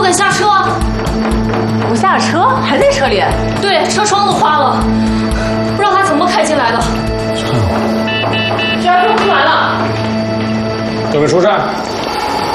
肯下车。 不下车，还在车里？ 对，车窗都花了，不知道他怎么开进来的。 掺和。 这车出来了。 准备出站。